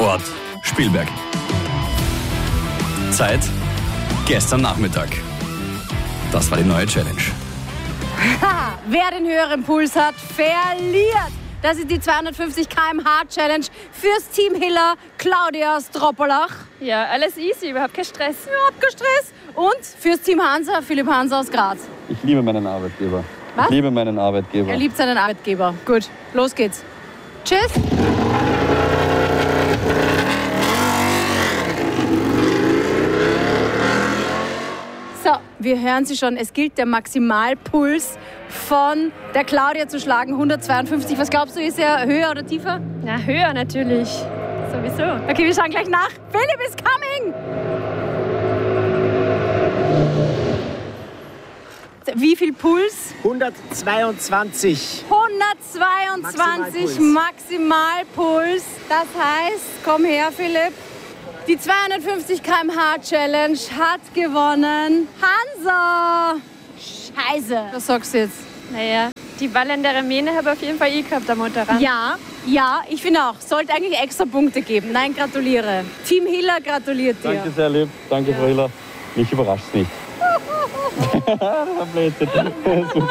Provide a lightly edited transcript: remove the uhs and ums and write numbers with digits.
Ort Spielberg. Zeit gestern Nachmittag. Das war die neue Challenge. Wer den höheren Puls hat, verliert. Das ist die 250 km/h Challenge fürs Team Hiller, Claudia Stropolach. Ja, alles easy, überhaupt kein Stress. Überhaupt kein Stress. Und fürs Team Hansa, Philipp Hansa aus Graz. Ich liebe meinen Arbeitgeber. Was? Ich liebe meinen Arbeitgeber. Er liebt seinen Arbeitgeber. Gut, los geht's. Tschüss. So, wir hören Sie schon, es gilt der Maximalpuls von der Claudia zu schlagen, 152. Was glaubst du, ist er höher oder tiefer? Na, höher natürlich. Sowieso. Okay, wir schauen gleich nach. Philipp is coming! Wie viel Puls? 122. 122 Maximalpuls. Das heißt, komm her, Philipp. Die 250 km/h Challenge hat gewonnen Hansa. Scheiße. Was sagst du jetzt? Naja, die wallende Mähne habe auf jeden Fall ich gehabt am Motorrad. Ja, ich finde auch. Sollte eigentlich extra Punkte geben. Nein, gratuliere. Team Hiller gratuliert dir. Danke sehr lieb. Danke, Frau Hiller. Mich überrascht es nicht. Das war Blödsinn.